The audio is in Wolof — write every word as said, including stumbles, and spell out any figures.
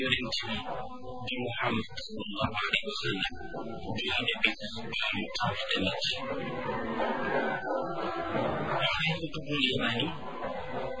yonent bi di Muhammad sallallahu alayhi wa sallam yónne bis baamu tamit tamit Xudayfatu bnul Yamaani